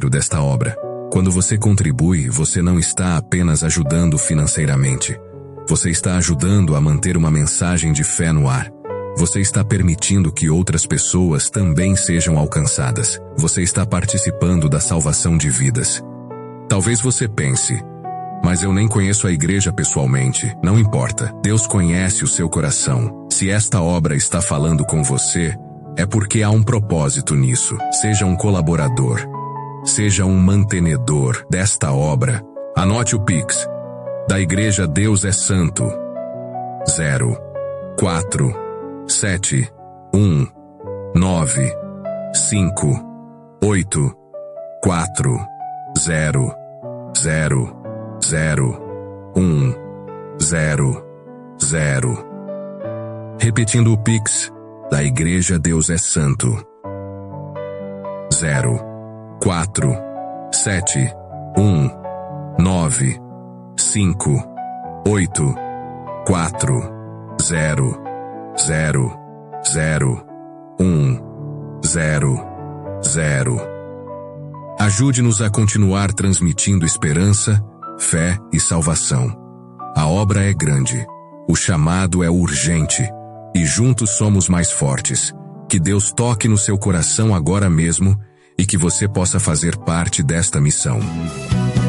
desta obra. Quando você contribui, você não está apenas ajudando financeiramente. Você está ajudando a manter uma mensagem de fé no ar. Você está permitindo que outras pessoas também sejam alcançadas. Você está participando da salvação de vidas. Talvez você pense, mas eu nem conheço a igreja pessoalmente. Não importa. Deus conhece o seu coração. Se esta obra está falando com você, é porque há um propósito nisso. Seja um colaborador. Seja um mantenedor desta obra. Anote o Pix da Igreja Deus é Santo. 0, 4, 7, 1, 9, 5, 8, 4, 0, 0, 0, 1, 0, 0. Repetindo o Pix da Igreja Deus é Santo. 0, 4, 7, 1, 9, 5, 8, 4, 0, 0, 0, 1, 0, 0. Ajude-nos a continuar transmitindo esperança, fé e salvação. A obra é grande, o chamado é urgente, e juntos somos mais fortes. Que Deus toque no seu coração agora mesmo e que você possa fazer parte desta missão.